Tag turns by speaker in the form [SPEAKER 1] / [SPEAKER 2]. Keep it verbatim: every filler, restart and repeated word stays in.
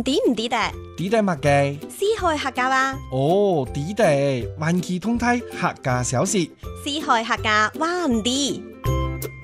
[SPEAKER 1] 唔知唔知的，
[SPEAKER 2] 知得乜嘅？
[SPEAKER 1] 四海客家話，
[SPEAKER 2] 哦，知得，環期通體客家小事。
[SPEAKER 1] 四海客家話唔知。